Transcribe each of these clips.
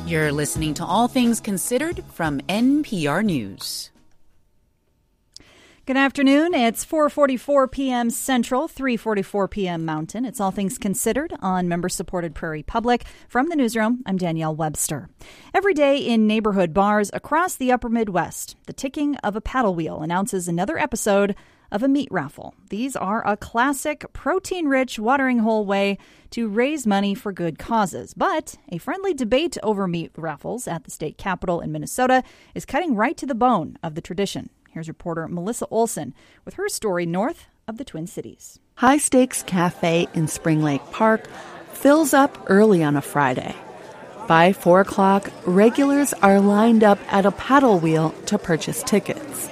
You're listening to All Things Considered from NPR News. Good afternoon. It's 4:44 p.m. Central, 3:44 p.m. Mountain. It's All Things Considered on member-supported Prairie Public. From the newsroom, I'm Danielle Webster. Every day in neighborhood bars across the upper Midwest, the ticking of a paddle wheel announces another episode of a meat raffle. These are a classic, protein-rich watering hole way to raise money for good causes. But a friendly debate over meat raffles at the state capitol in Minnesota is cutting right to the bone of the tradition. Here's reporter Melissa Olson with her story north of the Twin Cities. High Stakes Cafe in Spring Lake Park fills up early on a Friday. By 4 o'clock, regulars are lined up at a paddle wheel to purchase tickets.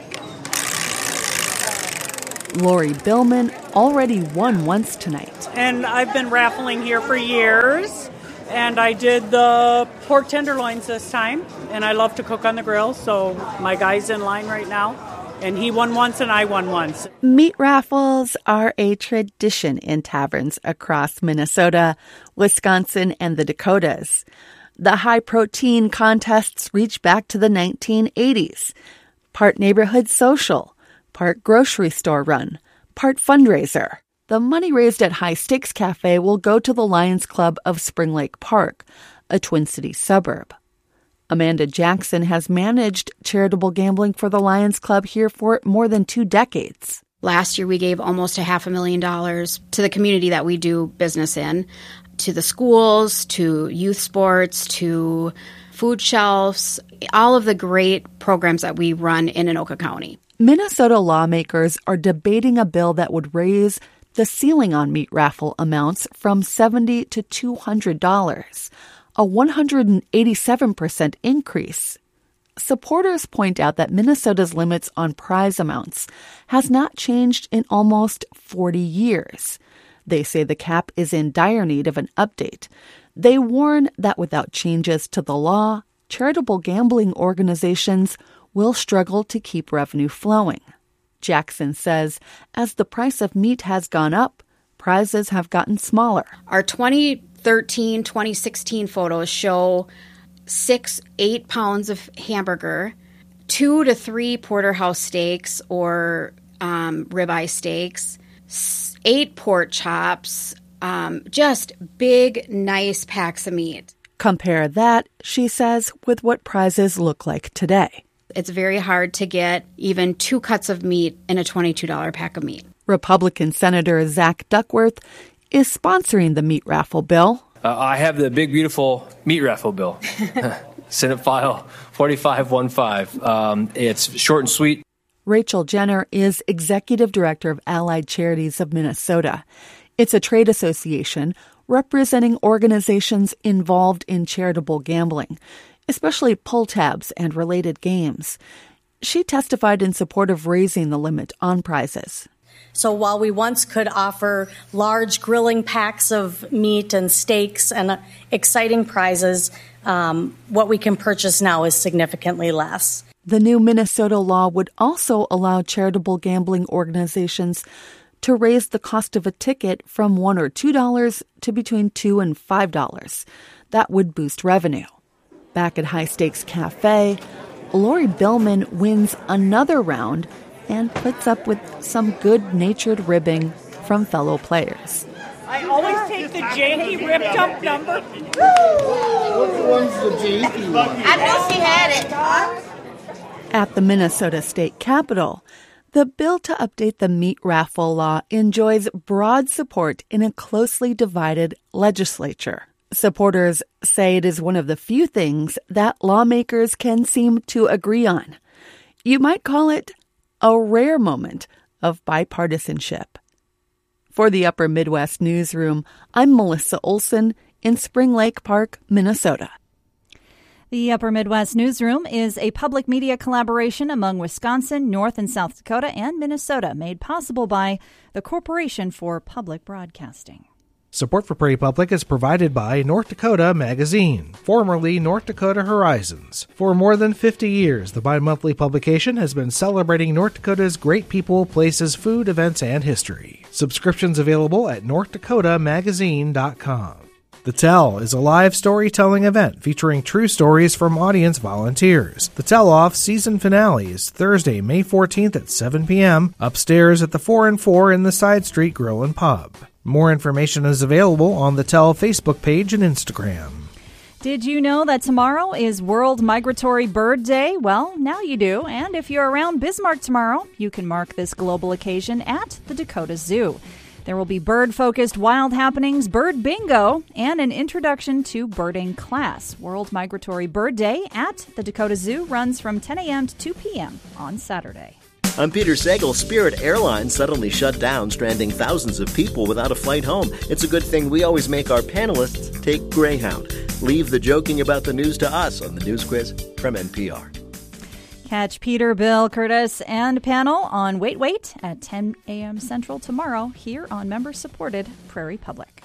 Lori Billman already won once tonight. And I've been raffling here for years. And I did the pork tenderloins this time. And I love to cook on the grill, so my guy's in line right now. And he won once and I won once. Meat raffles are a tradition in taverns across Minnesota, Wisconsin, and the Dakotas. The high-protein contests reach back to the 1980s. Part neighborhood social, part grocery store run, part fundraiser. The money raised at High Stakes Cafe will go to the Lions Club of Spring Lake Park, a Twin Cities suburb. Amanda Jackson has managed charitable gambling for the Lions Club here for more than 2 decades. Last year, we gave almost $500,000 to the community that we do business in, to the schools, to youth sports, to food shelves, all of the great programs that we run in Anoka County. Minnesota lawmakers are debating a bill that would raise the ceiling on meat raffle amounts from $70 to $200, a 187% increase. Supporters point out that Minnesota's limits on prize amounts has not changed in almost 40 years. They say the cap is in dire need of an update. They warn that without changes to the law, charitable gambling organizations will struggle to keep revenue flowing. Jackson says as the price of meat has gone up, prizes have gotten smaller. Our 2013, 2016 photos show 8 pounds of hamburger, 2 to 3 porterhouse steaks or ribeye steaks, 8 pork chops, just big, nice packs of meat. Compare that, she says, with what prizes look like today. It's very hard to get even 2 cuts of meat in a $22 pack of meat. Republican Senator Zach Duckworth is sponsoring the meat raffle bill. I have the big, beautiful meat raffle bill. Senate File 4515. It's short and sweet. Rachel Jenner is executive director of Allied Charities of Minnesota. It's a trade association representing organizations involved in charitable gambling, especially pull tabs and related games. She testified in support of raising the limit on prizes. So while we once could offer large grilling packs of meat and steaks and exciting prizes, what we can purchase now is significantly less. The new Minnesota law would also allow charitable gambling organizations to raise the cost of a ticket from $1 or $2 to between $2 and $5. That would boost revenue. Back at High Stakes Cafe, Lori Billman wins another round and puts up with some good-natured ribbing from fellow players. I always take the janky ripped-up number. Which one's the janky one? I knew she had it. At the Minnesota State Capitol, the bill to update the meat raffle law enjoys broad support in a closely divided legislature. Supporters say it is one of the few things that lawmakers can seem to agree on. You might call it a rare moment of bipartisanship. For the Upper Midwest Newsroom, I'm Melissa Olson in Spring Lake Park, Minnesota. The Upper Midwest Newsroom is a public media collaboration among Wisconsin, North and South Dakota, and Minnesota, made possible by the Corporation for Public Broadcasting. Support for Prairie Public is provided by North Dakota Magazine, formerly North Dakota Horizons. For more than 50 years, the bi-monthly publication has been celebrating North Dakota's great people, places, food, events, and history. Subscriptions available at NorthDakotaMagazine.com. The Tell is a live storytelling event featuring true stories from audience volunteers. The Tell-Off season finale is Thursday, May 14th at 7 p.m. upstairs at the 4 and 4 in the Side Street Grill and Pub. More information is available on the Tell Facebook page and Instagram. Did you know that tomorrow is World Migratory Bird Day? Well, now you do. And if you're around Bismarck tomorrow, you can mark this global occasion at the Dakota Zoo. There will be bird-focused wild happenings, bird bingo, and an introduction to birding class. World Migratory Bird Day at the Dakota Zoo runs from 10 a.m. to 2 p.m. on Saturday. I'm Peter Sagal. Spirit Airlines suddenly shut down, stranding thousands of people without a flight home. It's a good thing we always make our panelists take Greyhound. Leave the joking about the news to us on the News Quiz from NPR. Catch Peter, Bill, Curtis, and panel on Wait Wait at 10 a.m. Central tomorrow here on member-supported Prairie Public.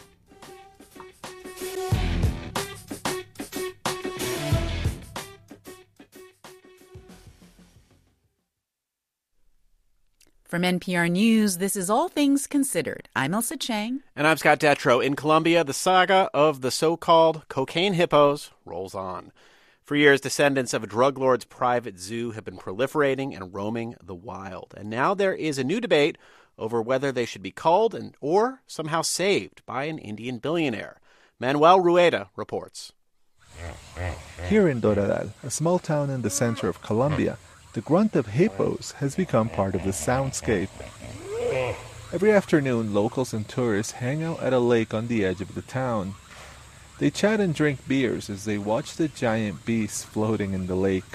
From NPR News, this is All Things Considered. I'm Elsa Chang. And I'm Scott Detrow. In Colombia, the saga of the so-called cocaine hippos rolls on. For years, descendants of a drug lord's private zoo have been proliferating and roaming the wild. And now there is a new debate over whether they should be culled or somehow saved by an Indian billionaire. Manuel Rueda reports. Here in Doradal, a small town in the center of Colombia, the grunt of hippos has become part of the soundscape. Every afternoon, locals and tourists hang out at a lake on the edge of the town. They chat and drink beers as they watch the giant beasts floating in the lake.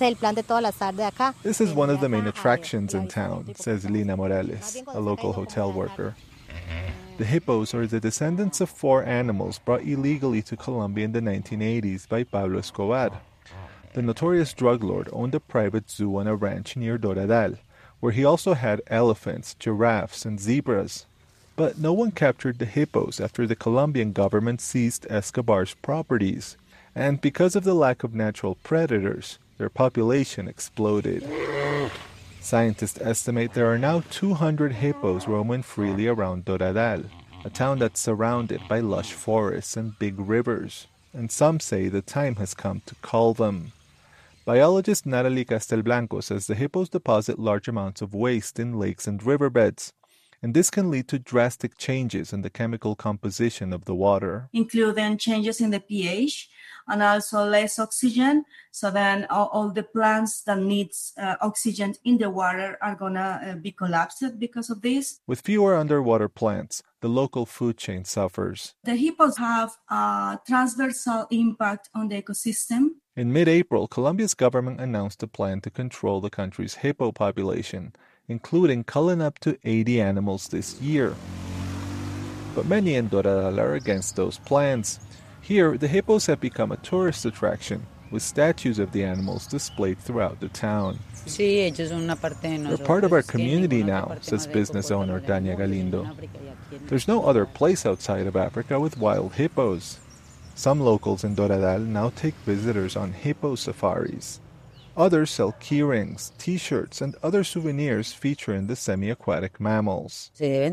This is one of the main attractions in town, says Lina Morales, a local hotel worker. The hippos are the descendants of 4 animals brought illegally to Colombia in the 1980s by Pablo Escobar. The notorious drug lord owned a private zoo on a ranch near Doradal, where he also had elephants, giraffes, and zebras. But no one captured the hippos after the Colombian government seized Escobar's properties. And because of the lack of natural predators, their population exploded. Scientists estimate there are now 200 hippos roaming freely around Doradal, a town that's surrounded by lush forests and big rivers. And some say the time has come to cull them. Biologist Natalie Castelblanco says the hippos deposit large amounts of waste in lakes and riverbeds. And this can lead to drastic changes in the chemical composition of the water. Including changes in the pH and also less oxygen. So then all the plants that needs oxygen in the water are going to be collapsed because of this. With fewer underwater plants, the local food chain suffers. The hippos have a transversal impact on the ecosystem. In mid-April, Colombia's government announced a plan to control the country's hippo population, including culling up to 80 animals this year. But many in Doradal are against those plans. Here, the hippos have become a tourist attraction, with statues of the animals displayed throughout the town. They're part of our community now, says business owner Tania Galindo. There's no other place outside of Africa with wild hippos. Some locals in Doradal now take visitors on hippo safaris. Others sell keyrings, t-shirts, and other souvenirs featuring the semi-aquatic mammals.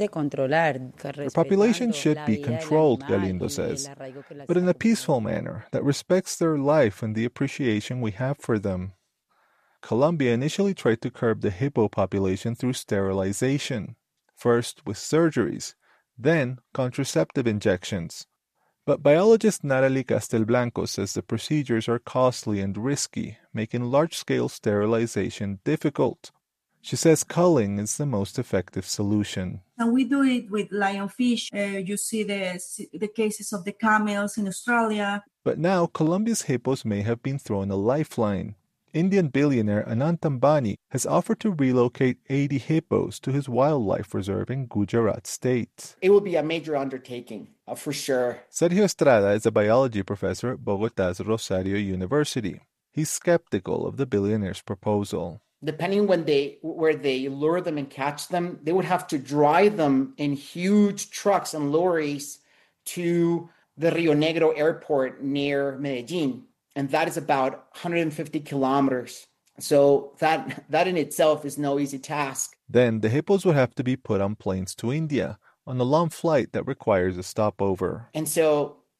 The population should be controlled, Galindo says, but in a peaceful manner that respects their life and the appreciation we have for them. Colombia initially tried to curb the hippo population through sterilization, first with surgeries, then contraceptive injections. But biologist Natalie Castelblanco says the procedures are costly and risky, making large-scale sterilization difficult. She says culling is the most effective solution. And we do it with lionfish. You see the cases of the camels in Australia. But now Colombia's hippos may have been thrown a lifeline. Indian billionaire Anant Ambani has offered to relocate 80 hippos to his wildlife reserve in Gujarat state. It will be a major undertaking, for sure. Sergio Estrada is a biology professor at Bogotá's Rosario University. He's skeptical of the billionaire's proposal. Depending where they lure them and catch them, they would have to drive them in huge trucks and lorries to the Rio Negro airport near Medellin. And that is about 150 kilometers. So that in itself is no easy task. Then the hippos would have to be put on planes to India on a long flight that requires a stopover. And so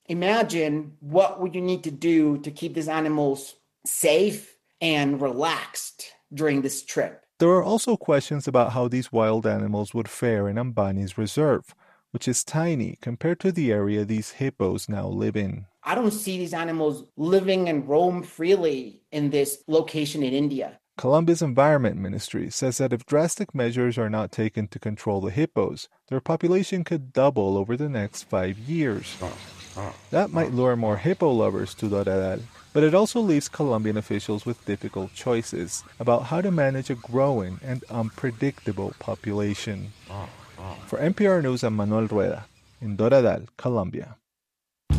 imagine what would you need to do to keep these animals safe and relaxed during this trip. There are also questions about how these wild animals would fare in Ambani's reserve, which is tiny compared to the area these hippos now live in. I don't see these animals living and roam freely in this location in India. Colombia's Environment Ministry says that if drastic measures are not taken to control the hippos, their population could double over the next 5 years. That might lure more hippo lovers to Doradal, but it also leaves Colombian officials with difficult choices about how to manage a growing and unpredictable population. For NPR News, I'm Manuel Rueda in Doradal, Colombia.